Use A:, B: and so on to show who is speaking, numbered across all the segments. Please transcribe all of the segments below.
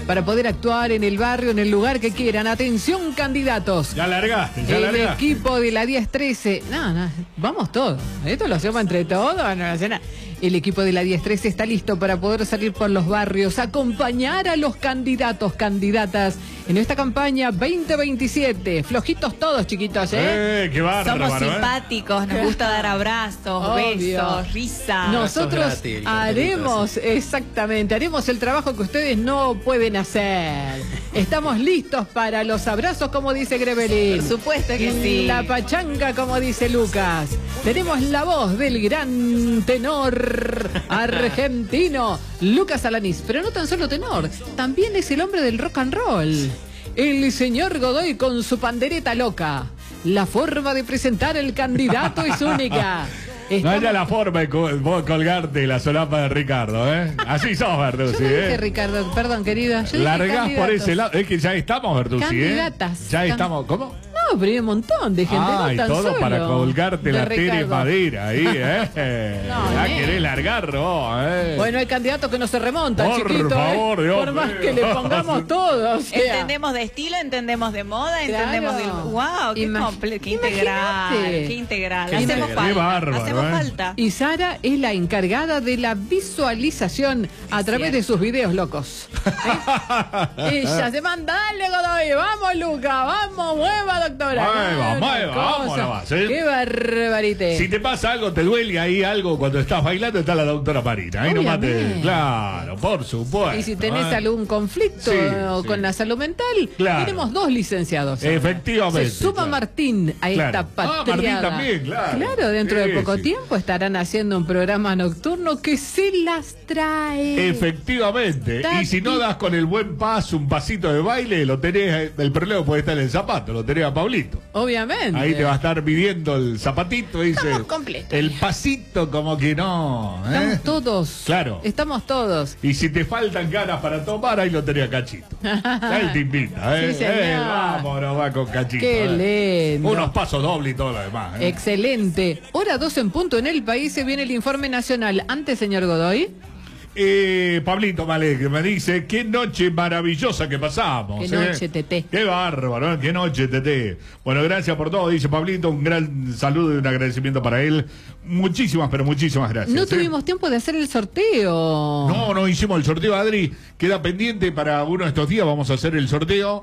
A: para poder actuar en el barrio, en el lugar que quieran. Atención, candidatos.
B: Ya largaste,
A: El equipo de la 1013. No, vamos todos. Esto lo hacemos entre todos. El equipo de la 1013 está listo para poder salir por los barrios, acompañar a los candidatos, candidatas en esta campaña 2027. Flojitos todos, chiquitos, ¿eh?
B: Qué bárbaro,
C: somos simpáticos, nos gusta dar abrazos, besos, risas.
A: Nosotros haremos el trabajo que ustedes no pueden hacer. Estamos listos para los abrazos, como dice Grevelin.
C: Por supuesto que sí.
A: La pachanga, como dice Lucas. Tenemos la voz del gran tenor argentino Lucas Alanís, pero no tan solo tenor, también es el hombre del rock and roll, el señor Godoy con su pandereta loca. La forma de presentar el candidato es única.
B: No haya la forma de colgarte la solapa de Ricardo, ¿eh? Así sos, Bertuzzi,
A: Yo no dije Ricardo, perdón, querida.
B: Largás por ese lado. Es que ya estamos, Bertuzzi,
A: candidatas.
B: Ya estamos, ¿cómo?
A: No, pero hay un montón de gente.
B: Y todo
A: solo
B: para colgarte la tira y madera ahí, ¿eh?
A: No,
B: querés largar vos,
A: Bueno, hay candidatos que no se remontan,
B: por favor, Dios
A: por más que le pongamos todo. O sea.
C: Entendemos de estilo, entendemos de moda, entendemos de... ¡Wow! ¡Qué integral! ¡Qué integral! Hacemos falta, hacemos falta.
A: Y Sara es la encargada de la visualización a través de sus videos locos. Ella se manda, dale, Godoy, vamos, Luca, vamos, mueva, doctora.
B: Vamos nomás, ¿eh?
A: ¡Qué barbarite!
B: Si te pasa algo, te duele ahí algo, cuando estás bailando está la doctora Marina. Ahí nomás claro, por supuesto.
A: Y si tenés algún conflicto con la salud mental, tenemos 2 licenciados.
B: Efectivamente.
A: Se suma Martín a esta patriada.
B: Martín también, claro.
A: Claro, dentro de poco tiempo estarán haciendo un programa nocturno que se las trae.
B: Efectivamente. Y si no das con el buen paso, un pasito de baile, lo tenés, el problema puede estar en el zapato, lo tenés a Pablito.
A: Obviamente.
B: Ahí te va a estar midiendo el zapatito, dice.
A: Estamos completos.
B: El pasito como que no.
A: Estamos todos.
B: Claro.
A: Estamos todos.
B: Y si te faltan ganas para tomar, ahí lo tenés a Cachito. Ahí te invita,
A: Sí, señor.
B: Vámonos, va con Cachito.
A: Qué lindo.
B: Unos pasos dobles y todo lo demás.
A: Excelente. Hora 2 en punto en el país, se viene el informe nacional. Antes, señor Godoy.
B: Pablito Malek me dice, qué noche maravillosa que pasamos.
A: Qué noche, Tete.
B: Qué bárbaro, ¿eh? Qué noche, Tete. Bueno, gracias por todo, dice Pablito, un gran saludo y un agradecimiento para él. Muchísimas, pero muchísimas gracias.
A: No tuvimos tiempo de hacer el sorteo.
B: No hicimos el sorteo, Adri. Queda pendiente para uno de estos días, vamos a hacer el sorteo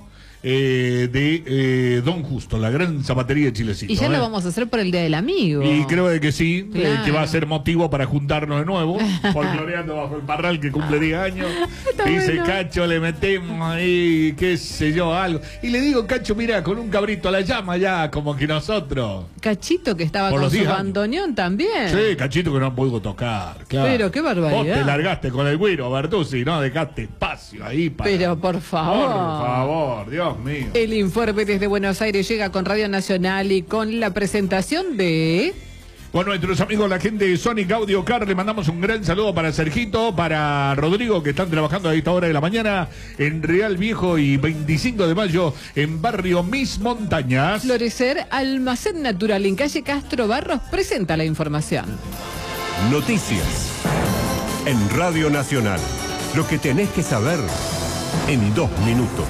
B: de Don Justo, la gran zapatería de Chilecito.
A: Y ya lo vamos a hacer por el Día del Amigo.
B: Y creo de que sí,
A: Claro.
B: que va a ser motivo para juntarnos de nuevo, folcloreando bajo el parral que cumple 10 años. Dice, bueno. Cacho, le metemos ahí, qué sé yo, algo. Y le digo, Cacho, mira, con un cabrito a la llama ya, como que nosotros.
A: Cachito que estaba con su bandoneón también.
B: Sí, Cachito que no pudo tocar, claro.
A: Pero qué barbaridad.
B: Vos te largaste con el güiro, Bertuzzi, no dejaste espacio ahí para...
A: Pero por favor.
B: Por favor, Dios mío.
A: El informe desde Buenos Aires llega con Radio Nacional y con la presentación de...
B: Con nuestros amigos, la gente de Sonic Audio Car, le mandamos un gran saludo para Sergito, para Rodrigo, que están trabajando a esta hora de la mañana en Real Viejo y 25 de mayo en Barrio Mis Montañas.
A: Florecer, Almacén Natural en calle Castro Barros, presenta la información.
D: Noticias en Radio Nacional. Lo que tenés que saber en 2 minutos.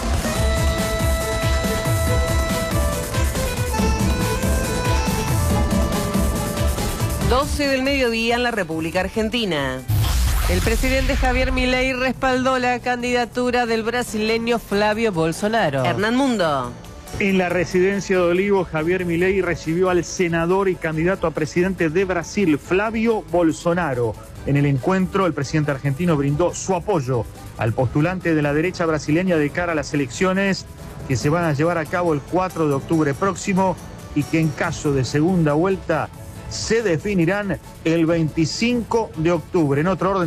E: 12 del mediodía en la República Argentina. El presidente Javier Milei respaldó la candidatura del brasileño Flavio Bolsonaro. Hernán Mundo.
F: En la residencia de Olivos, Javier Milei recibió al senador y candidato a presidente de Brasil, Flavio Bolsonaro. En el encuentro, el presidente argentino brindó su apoyo al postulante de la derecha brasileña de cara a las elecciones que se van a llevar a cabo el 4 de octubre próximo y que en caso de segunda vuelta se definirán el 25 de octubre. En otro orden